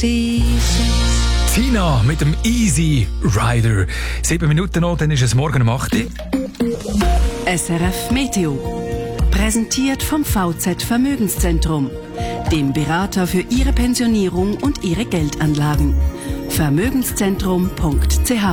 Tina mit dem Easy Rider. 7 Minuten noch, dann ist es morgen um 8 Uhr. SRF Meteo. Präsentiert vom VZ Vermögenszentrum, dem Berater für Ihre Pensionierung und Ihre Geldanlagen. Vermögenszentrum.ch.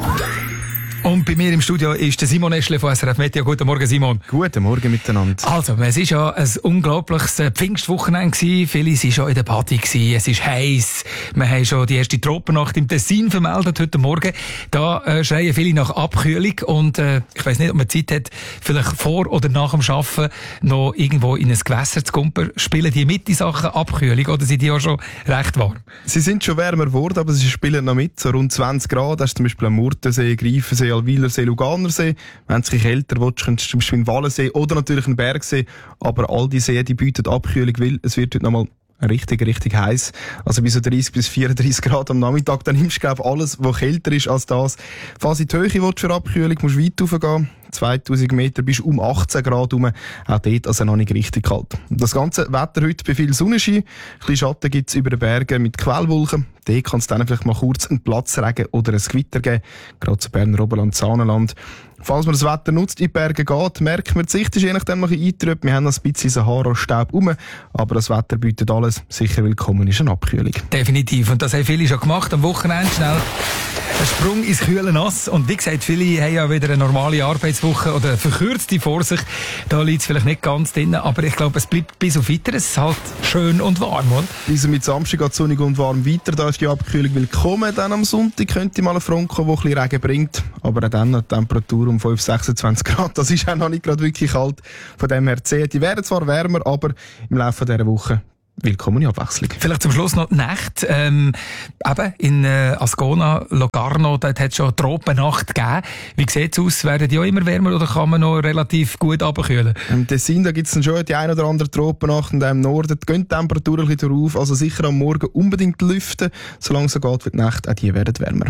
Und bei mir im Studio ist der Simon Eschle von SRF Meteo. Guten Morgen, Simon. Guten Morgen miteinander. Also, es war ja ein unglaubliches Pfingstwochenende gewesen. Viele waren schon in der Party gewesen. Es ist heiß. Wir haben schon die erste Tropennacht im Tessin vermeldet heute Morgen. Da schreien viele nach Abkühlung. Und ich weiss nicht, ob man Zeit hat, vielleicht vor oder nach dem Arbeiten noch irgendwo in ein Gewässer zu kumpen. Spielen die mit, die Sachen Abkühlung, oder sind die auch schon recht warm? Sie sind schon wärmer geworden, aber sie spielen noch mit. So rund 20 Grad. Das ist zum Beispiel am Murtensee, Greifensee, Alwilersee, Luganersee. Wenn es kälter wird, könntest du zum Beispiel in Wallensee oder natürlich einen Bergsee. Aber all die Seen, die bieten Abkühlung, weil es wird heute nochmal richtig heiß. Also bis so 30 bis 34 Grad am Nachmittag. Dann nimmst du, glaube ich, alles, was kälter ist als das. Falls du in die Höhe willst für Abkühlung, musst du weit raufgehen. 2000 Meter bis um 18 Grad rum. Auch dort also noch nicht richtig kalt. Das ganze Wetter heute bei viel Sonnenschein. Ein bisschen Schatten gibt es über den Bergen mit Quellwolken. Dort kann es dann vielleicht mal kurz einen Platzregen oder ein Gewitter geben. Gerade zu Berner Oberland, Saanenland. Falls man das Wetter nutzt, in die Berge geht, merkt man, die Sicht ist je nachdem noch ein bisschen eingetrübt. Wir haben noch ein bisschen Sahara-Staub rum, aber das Wetter bietet alles. Sicher willkommen ist eine Abkühlung. Definitiv. Und das haben viele schon gemacht. Am Wochenende schnell ein Sprung ins kühle Nass. Und wie gesagt, viele haben ja wieder eine normale Arbeitswoche oder eine verkürzte vor sich. Da liegt es vielleicht nicht ganz drin, aber ich glaube, es bleibt bis auf Weiteres halt schön und warm, oder? Bis mit Samstag geht es sonnig und warm weiter. Da ist die Abkühlung willkommen. Dann am Sonntag könnte mal eine Front kommen, die ein bisschen Regen bringt. Aber auch dann eine Temperatur um 5-26 Grad. Das ist auch noch nicht gerade wirklich kalt. Von dem her zählt. Die werden zwar wärmer, aber im Laufe dieser Woche willkommene Abwechslung. Vielleicht zum Schluss noch die Nacht. Eben in Ascona, Locarno, dort hat es schon eine Tropennacht gegeben. Wie sieht es aus? Werden die auch immer wärmer oder kann man noch relativ gut abkühlen? Im Tessin gibt es schon die ein oder andere Tropennacht und im Norden gehen die Temperaturen ein bisschen drauf. Also sicher am Morgen unbedingt lüften. Solange es so geht, wird die Nacht, auch die werden wärmer.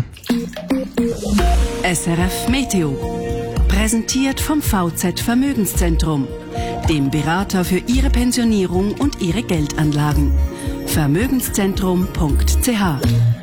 SRF Meteo. Präsentiert vom VZ Vermögenszentrum, dem Berater für Ihre Pensionierung und Ihre Geldanlagen. Vermögenszentrum.ch.